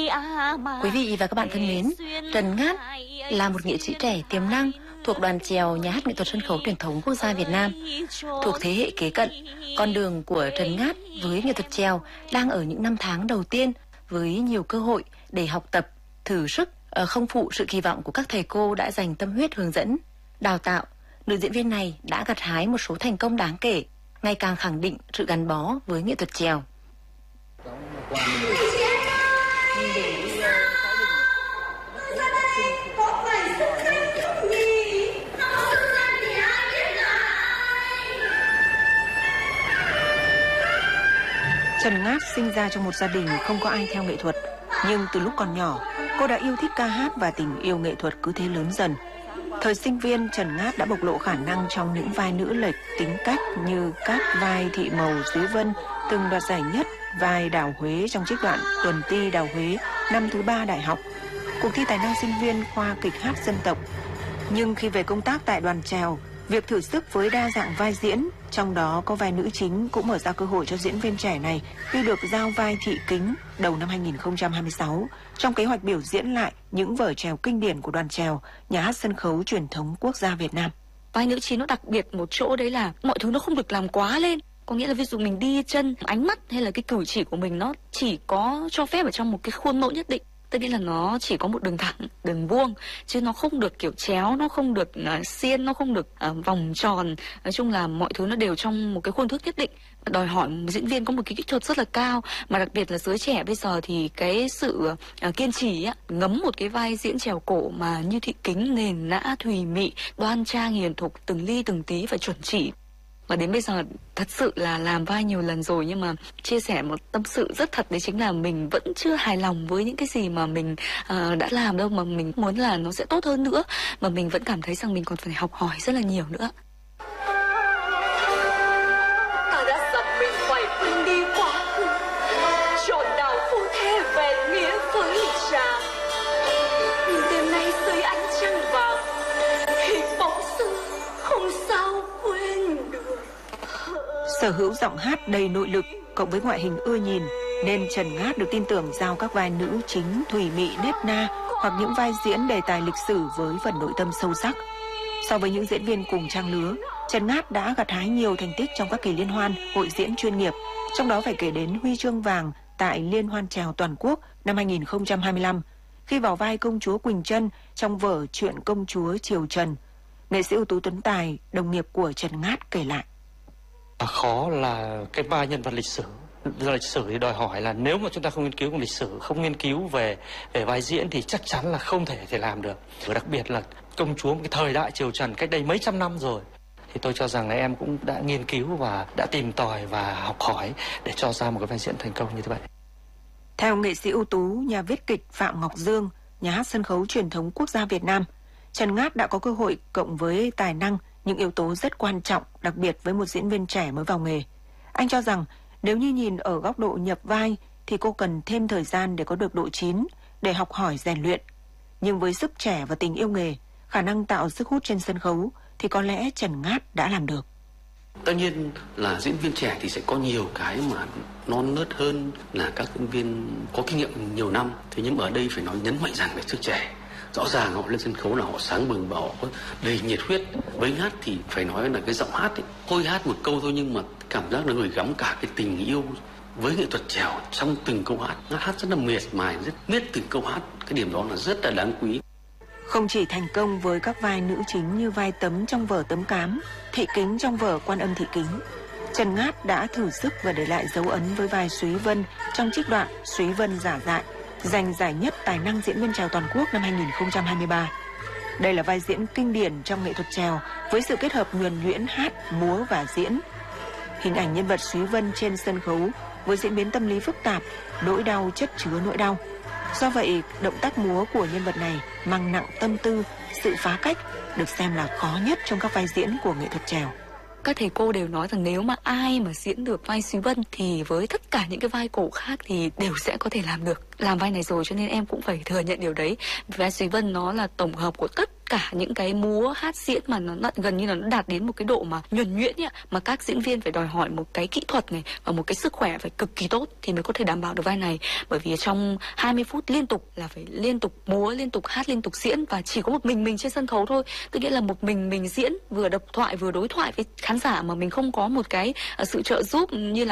Quý vị và các bạn thân mến, Trần Ngát là một nghệ sĩ trẻ tiềm năng thuộc đoàn chèo Nhà hát nghệ thuật sân khấu truyền thống quốc gia Việt Nam. Thuộc thế hệ kế cận, con đường của Trần Ngát với nghệ thuật chèo đang ở những năm tháng đầu tiên với nhiều cơ hội để học tập, thử sức, không phụ sự kỳ vọng của các thầy cô đã dành tâm huyết hướng dẫn, đào tạo. Nữ diễn viên này đã gặt hái một số thành công đáng kể, ngày càng khẳng định sự gắn bó với nghệ thuật chèo. Trần Ngát sinh ra trong một gia đình không có ai theo nghệ thuật, nhưng từ lúc còn nhỏ, cô đã yêu thích ca hát và tình yêu nghệ thuật cứ thế lớn dần. Thời sinh viên, Trần Ngát đã bộc lộ khả năng trong những vai nữ lệch tính cách như các vai Thị Mầu, Súy Vân, từng đoạt giải nhất vai Đào Huế trong trích đoạn Tuần Ti Đào Huế năm thứ 3 đại học, cuộc thi tài năng sinh viên khoa kịch hát dân tộc. Nhưng khi về công tác tại đoàn chèo, việc thử sức với đa dạng vai diễn, trong đó có vai nữ chính, cũng mở ra cơ hội cho diễn viên trẻ này khi được giao vai Thị Kính đầu năm 2026 trong kế hoạch biểu diễn lại những vở chèo kinh điển của đoàn chèo Nhà hát sân khấu truyền thống quốc gia Việt Nam. Vai nữ chính nó đặc biệt một chỗ đấy là mọi thứ nó không được làm quá lên. Có nghĩa là ví dụ mình đi chân, ánh mắt hay là cái cử chỉ của mình nó chỉ có cho phép ở trong một cái khuôn mẫu nhất định. Tức nghĩa là nó chỉ có một đường thẳng, đường vuông, chứ nó không được kiểu chéo, nó không được xiên, nó không được vòng tròn. Nói chung là mọi thứ nó đều trong một cái khuôn thước nhất định. Đòi hỏi diễn viên có một cái kỹ thuật rất là cao, mà đặc biệt là giới trẻ bây giờ thì cái sự kiên trì á, ngấm một cái vai diễn chèo cổ mà như Thị Kính nền nã, thùy mị, đoan trang, hiền thục, từng ly từng tí và chuẩn chỉ. Và đến bây giờ thật sự là làm vai nhiều lần rồi, nhưng mà chia sẻ một tâm sự rất thật, đấy chính là mình vẫn chưa hài lòng với những cái gì mà mình đã làm đâu, mà mình muốn là nó sẽ tốt hơn nữa, mà mình vẫn cảm thấy rằng mình còn phải học hỏi rất là nhiều nữa. Ta đã dặn mình phải quên đi quá khứ, chọn đạo phu thê về nghĩa với cha. Nhưng đêm nay dưới ánh trăng vàng thì bóng xưa không sao quên được. Sở hữu giọng hát đầy nội lực cộng với ngoại hình ưa nhìn, nên Trần Ngát được tin tưởng giao các vai nữ chính thùy mị nết na hoặc những vai diễn đề tài lịch sử với phần nội tâm sâu sắc. So với những diễn viên cùng trang lứa, Trần Ngát đã gặt hái nhiều thành tích trong các kỳ liên hoan, hội diễn chuyên nghiệp, trong đó phải kể đến huy chương vàng tại Liên hoan chèo toàn quốc năm 2025 khi vào vai công chúa Quỳnh Trân trong vở Chuyện Công chúa Triều Trần. Nghệ sĩ ưu tú Tuấn Tài, đồng nghiệp của Trần Ngát kể lại. Khó là cái vai nhân vật lịch sử. Lịch sử thì đòi hỏi là nếu mà chúng ta không nghiên cứu về lịch sử, không nghiên cứu về vai diễn thì chắc chắn là không thể làm được. Và đặc biệt là công chúa một cái thời đại Triều Trần cách đây mấy trăm năm rồi, thì tôi cho rằng là em cũng đã nghiên cứu và đã tìm tòi và học hỏi để cho ra một cái vai diễn thành công như thế vậy. Theo nghệ sĩ ưu tú, nhà viết kịch Phạm Ngọc Dương, Nhà hát sân khấu truyền thống quốc gia Việt Nam, Trần Ngát đã có cơ hội cộng với tài năng, những yếu tố rất quan trọng, đặc biệt với một diễn viên trẻ mới vào nghề. Anh cho rằng nếu như nhìn ở góc độ nhập vai thì cô cần thêm thời gian để có được độ chín, để học hỏi rèn luyện. Nhưng với sức trẻ và tình yêu nghề, khả năng tạo sức hút trên sân khấu thì có lẽ Trần Ngát đã làm được. Tất nhiên là diễn viên trẻ thì sẽ có nhiều cái mà non nớt hơn là các diễn viên có kinh nghiệm nhiều năm. Thế nhưng mà ở đây phải nói nhấn mạnh rằng là sức trẻ. Rõ ràng họ lên sân khấu là họ sáng bừng và họ có đầy nhiệt huyết. Với hát thì phải nói là cái giọng hát ấy, thôi hát một câu thôi nhưng mà cảm giác là người gắm cả cái tình yêu với nghệ thuật chèo trong từng câu hát. Hát rất là miệt mài, rất miết từng câu hát. Cái điểm đó là rất là đáng quý. Không chỉ thành công với các vai nữ chính như vai Tấm trong vở Tấm Cám, Thị Kính trong vở Quan Âm Thị Kính, Trần Ngát đã thử sức và để lại dấu ấn với vai Súy Vân trong trích đoạn Súy Vân Giả Dại, giành giải nhất tài năng diễn viên chèo toàn quốc năm 2023. Đây là vai diễn kinh điển trong nghệ thuật chèo với sự kết hợp nhuần nhuyễn hát, múa và diễn. Hình ảnh nhân vật Súy Vân trên sân khấu với diễn biến tâm lý phức tạp, nỗi đau chất chứa nỗi đau. Do vậy, động tác múa của nhân vật này mang nặng tâm tư, sự phá cách, được xem là khó nhất trong các vai diễn của nghệ thuật chèo. Các thầy cô đều nói rằng nếu mà ai mà diễn được vai Súy Vân thì với tất cả những cái vai cổ khác thì đều sẽ có thể làm được. Làm vai này rồi cho nên em cũng phải thừa nhận điều đấy. Vai Súy Vân nó là tổng hợp của tất tất cả những cái múa hát diễn mà nó gần như là nó đạt đến một cái độ mà nhuần nhuyễn ấy, mà các diễn viên phải đòi hỏi một cái kỹ thuật này và một cái sức khỏe phải cực kỳ tốt thì mới có thể đảm bảo được vai này. Bởi vì trong 20 phút liên tục là phải liên tục múa, liên tục hát, liên tục diễn, và chỉ có một mình trên sân khấu thôi. Tức nghĩa là một mình diễn, vừa độc thoại vừa đối thoại với khán giả mà mình không có một cái sự trợ giúp như là